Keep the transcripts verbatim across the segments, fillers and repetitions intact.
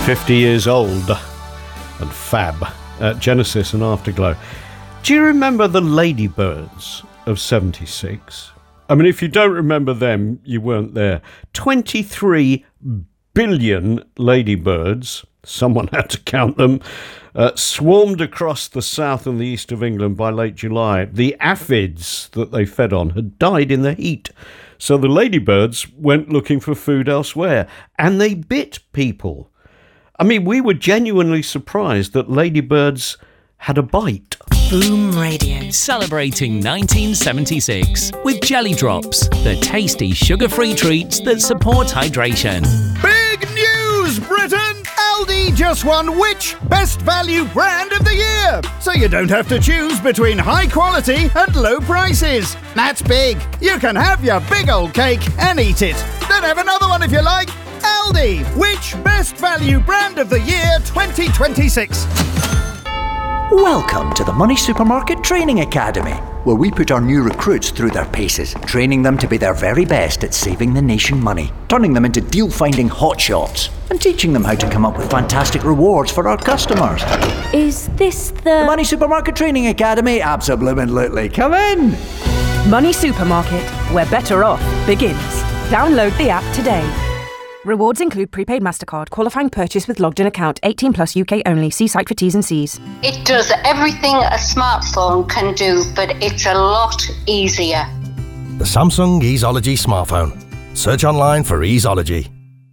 fifty years old and fab at Genesis and Afterglow. Do you remember the Ladybirds of seventy-six? I mean, if you don't remember them, you weren't there. twenty-three billion ladybirds, someone had to count them, uh, swarmed across the south and the east of England by late July. The aphids that they fed on had died in the heat. So the ladybirds went looking for food elsewhere, and they bit people. I mean, we were genuinely surprised that ladybirds had a bite. Boom Radio. Celebrating nineteen seventy-six with Jelly Drops, the tasty sugar-free treats that support hydration. Big news, Britain! Aldi just won which Best Value Brand of the Year? So you don't have to choose between high quality and low prices. That's big. You can have your big old cake and eat it. Then have another one if you like. Aldi, which Best Value Brand of the Year twenty twenty-six? Welcome to the Money Supermarket Training Academy, where we put our new recruits through their paces, training them to be their very best at saving the nation money, turning them into deal-finding hotshots, and teaching them how to come up with fantastic rewards for our customers. Is this the... The Money Supermarket Training Academy? Absolutely. Come in! Money Supermarket, where better off begins. Download the app today. Rewards include prepaid MasterCard, qualifying purchase with logged in account, eighteen plus U K only. See site for T's and C's. It does everything a smartphone can do, but it's a lot easier. The Samsung Easeology smartphone. Search online for Easeology.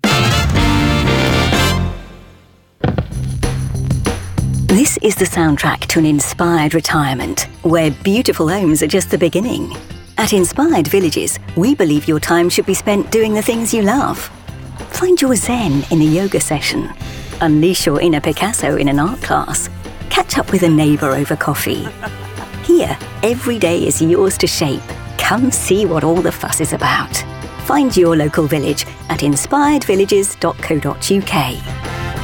This is the soundtrack to an inspired retirement, where beautiful homes are just the beginning. At Inspired Villages, we believe your time should be spent doing the things you love. Find your zen in a yoga session. Unleash your inner Picasso in an art class. Catch up with a neighbour over coffee. Here, every day is yours to shape. Come see what all the fuss is about. Find your local village at inspired villages dot co dot U K.